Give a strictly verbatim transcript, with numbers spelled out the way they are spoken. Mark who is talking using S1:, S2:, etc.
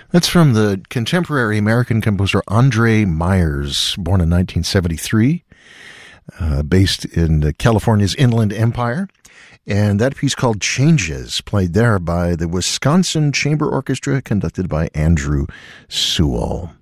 S1: That's from the contemporary American composer Andre Myers, born in nineteen seventy-three, uh, based in California's Inland Empire. And that piece called Changes, played there by the Wisconsin Chamber Orchestra, conducted by Andrew Sewell.